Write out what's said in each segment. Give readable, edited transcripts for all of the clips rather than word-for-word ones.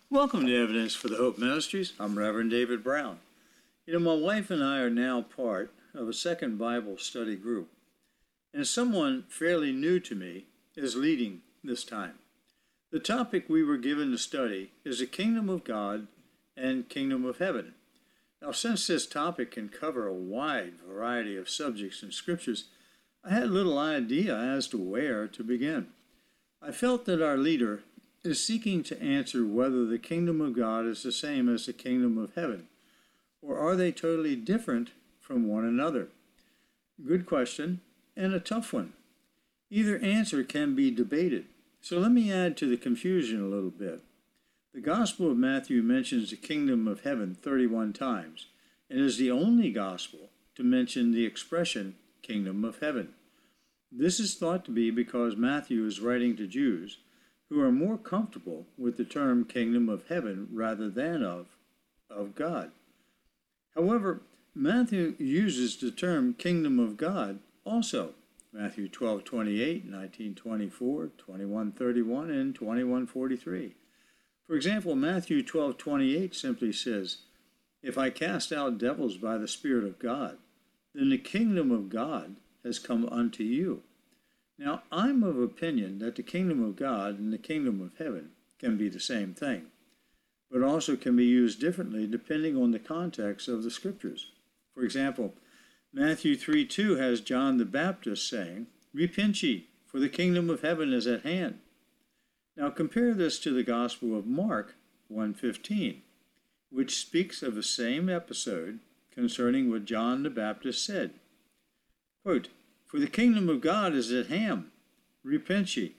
Welcome to Evidence for the Hope Ministries. I'm Reverend David Brown. My wife and I are now part of a second Bible study group, and someone fairly new to me is leading this time. The topic we were given to study is the Kingdom of God and Kingdom of Heaven. Now, since this topic can cover a wide variety of subjects in Scriptures, I had little idea as to where to begin. I felt that our leader is seeking to answer whether the kingdom of God is the same as the kingdom of heaven, or are they totally different from one another? Good question, and a tough one. Either answer can be debated, so let me add to the confusion a little bit. The Gospel of Matthew mentions the kingdom of heaven 31 times, and is the only gospel to mention the expression kingdom of heaven. This is thought to be because Matthew is writing to Jews who are more comfortable with the term kingdom of heaven rather than of God. However, Matthew uses the term kingdom of God also. Matthew 12:28, 19:24, 21:31, and 21:43. For example, Matthew 12:28 simply says, "If I cast out devils by the Spirit of God, then the kingdom of God has come unto you." Now, I'm of opinion that the kingdom of God and the kingdom of heaven can be the same thing, but also can be used differently depending on the context of the Scriptures. For example, Matthew 3:2 has John the Baptist saying, "Repent ye, for the kingdom of heaven is at hand." Now compare this to the Gospel of Mark 1:15, which speaks of the same episode concerning what John the Baptist said. Quote, "For the kingdom of God is at hand, repent ye."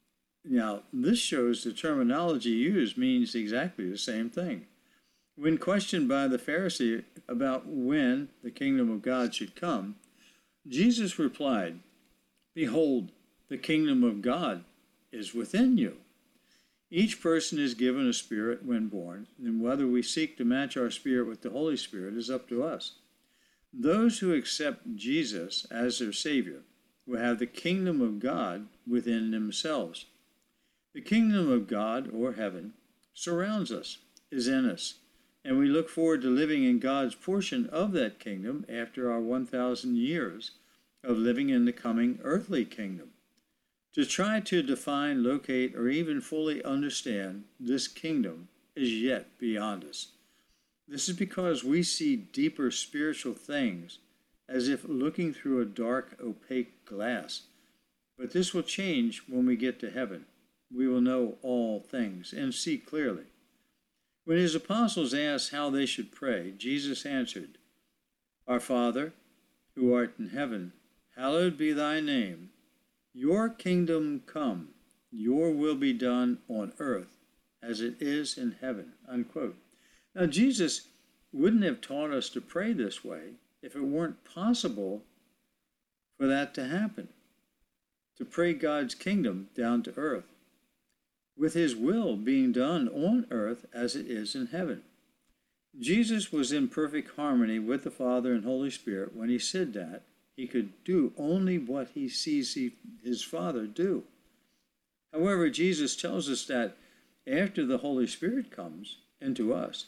Now, this shows the terminology used means exactly the same thing. When questioned by the Pharisee about when the kingdom of God should come, Jesus replied, "Behold, the kingdom of God is within you." Each person is given a spirit when born, and whether we seek to match our spirit with the Holy Spirit is up to us. Those who accept Jesus as their Savior will have the kingdom of God within themselves. The kingdom of God, or heaven, surrounds us, is in us, and we look forward to living in God's portion of that kingdom after our 1,000 years of living in the coming earthly kingdom. To try to define, locate, or even fully understand this kingdom is yet beyond us. This is because we see deeper spiritual things as if looking through a dark, opaque glass. But this will change when we get to heaven. We will know all things and see clearly. When his apostles asked how they should pray, Jesus answered, "Our Father, who art in heaven, hallowed be thy name. Your kingdom come, your will be done on earth as it is in heaven." Unquote. Now, Jesus wouldn't have taught us to pray this way if it weren't possible for that to happen, to pray God's kingdom down to earth, with his will being done on earth as it is in heaven. Jesus was in perfect harmony with the Father and Holy Spirit when he said that he could do only what he sees his Father do. However, Jesus tells us that after the Holy Spirit comes into us,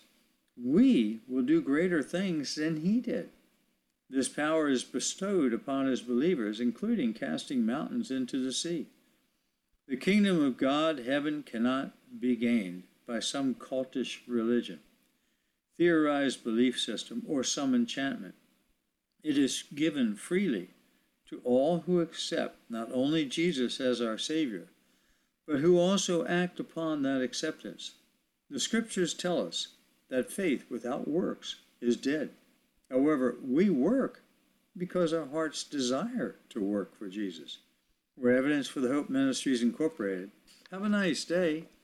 we will do greater things than he did. This power is bestowed upon his believers, including casting mountains into the sea. The kingdom of God, heaven, cannot be gained by some cultish religion, theorized belief system, or some enchantment. It is given freely to all who accept not only Jesus as our Savior, but who also act upon that acceptance. The Scriptures tell us that faith without works is dead. However, we work because our hearts desire to work for Jesus. We're Evidence for the Hope Ministries Incorporated. Have a nice day.